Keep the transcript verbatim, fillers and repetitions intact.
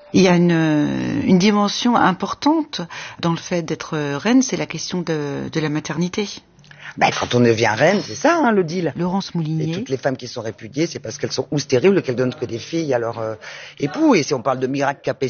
Il y a une, une dimension importante dans le fait d'être reine, c'est la question de, de la maternité. Ben, quand on devient reine, c'est ça, hein, le deal. Laurence Moulinier. Et toutes les femmes qui sont répudiées, c'est parce qu'elles sont ou stériles ou qu'elles donnent que des filles à leur euh, époux. Et si on parle de miracle